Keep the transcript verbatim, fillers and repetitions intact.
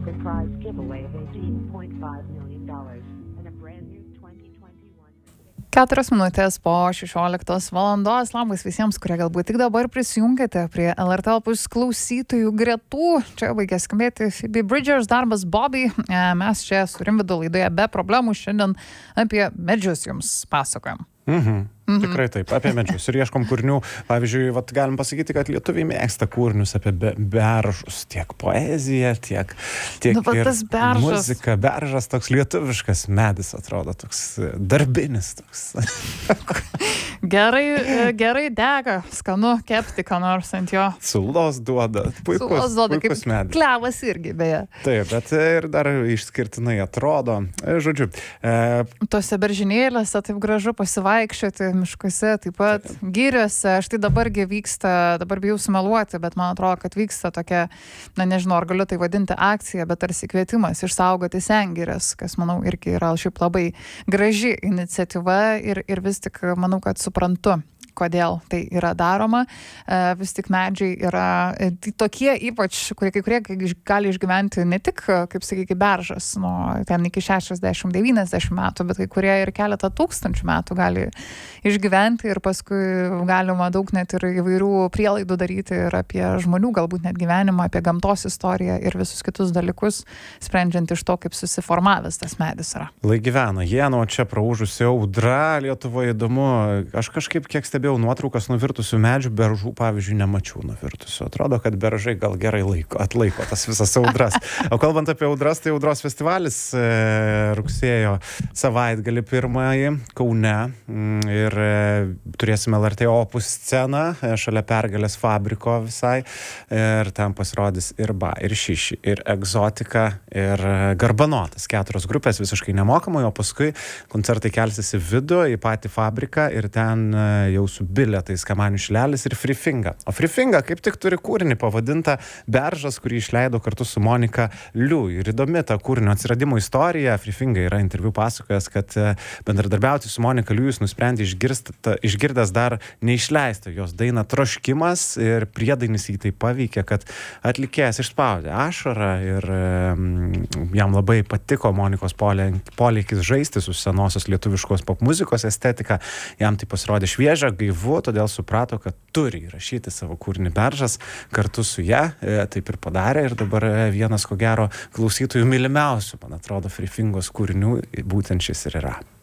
the prize giveaway of eighteen point five million dollars and a brand new twenty twenty-one. Keturios minutės po šešioliktos valandos. Labas visiems, kurie galbūt tik dabar prisijungėte prie L R T Opus klausytojų gretų. Čia baigė skambėti Phoebe Bridgers darbas Bobby. Mes čia su Rimvydu laidoje be problemų šiandien apie medžius jums pasakojam. Mhm. Mhm. Tikrai taip, apie medžius ir ieškom kūrinių. Pavyzdžiui, vat, galim pasakyti, kad lietuviai mėgsta kūrinius apie be, beržus, tiek poeziją, tiek, tiek nu, ir beržas. muzika. Beržas toks lietuviškas medis atrodo, toks darbinis toks. Gerai, gerai dega, skanu kepti, ką nors ant jo. Sulos duoda, puikus, Sulos duoda, puikus medis. Klevas irgi, beje. Taip, bet ir dar išskirtinai atrodo. Žodžiu. E... Tose beržinėlėse taip gražu pasivaikščioti, miškuose, taip pat giriuose. Štai dabargi vyksta, dabar bijau sumeluoti, bet man atrodo, kad vyksta tokia, na nežinau, ar galiu tai vadinti akcija, bet tarsi kvietimas išsaugoti sengires, kas, manau, irgi yra šiaip labai graži iniciatyva ir, ir vis tik, manau, kad suprantu, kodėl tai yra daroma. Vis tik medžiai yra tokie, ypač, kurie kai kurie gali išgyventi ne tik, kaip sakyti, beržas, nuo ten iki šešiasdešimt devyniasdešimt metų, bet kai kurie ir keletą tūkstančių metų gali išgyventi ir paskui galima daug net ir įvairių prielaidų daryti ir apie žmonių, galbūt net gyvenimą, apie gamtos istoriją ir visus kitus dalykus, sprendžiant iš to, kaip susiformavęs tas medis yra. Lai gyvena, jie nuo čia praūžusi audra, Lietuvoje įdomu. Aš kažkaip kiek stebėjau nuotraukas nuvirtusių medžių, beržų, pavyzdžiui, nemačiau nuvirtusių. Atrodo, kad beržai gal gerai laiko, atlaiko tas visas audras. O kalbant apie audras, tai audros festivalis e, rugsėjo savaitgalį pirmąjį Kaune ir e, turėsime L R T Opus sceną e, šalia Pergalės fabriko visai ir ten pasirodys ir ba, ir šiši, ir egzotika, ir garbanotas. Keturios grupės visiškai nemokamai, o paskui koncertai kelsis į vidų, į patį fabriką ir ten e, jau su bilietais Kamanių šilelis ir Frifinga. O Frifinga kaip tik turi kūrinį pavadintą Beržas, kurį išleido kartu su Monika Liu. Ir įdomi ta kūrinio atsiradimo istorija. Frifinga yra interviu pasakojęs, kad bendradarbiauti su Monika Liu jis nusprendė išgirdęs dar neišleistą jos dainą Troškimas ir priedainis jį tai paveikė, kad atlikėjas išspaudė ašarą ir jam labai patiko Monikos polėkis žaisti su senosios lietuviškos popmuzikos estetika. Jam tai pasirodė šviežia, gaivu, todėl suprato, kad turi įrašyti savo kūrinį Beržas kartu su ja, e, taip ir padarė ir dabar vienas, ko gero, klausytojų mylimiausių, man atrodo, Frifingos kūrinių būtent šis ir yra.